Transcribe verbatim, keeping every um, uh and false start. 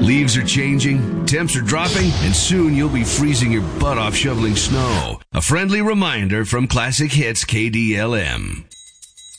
Leaves are changing, temps are dropping, and soon you'll be freezing your butt off shoveling snow. A friendly reminder from Classic Hits K D L M.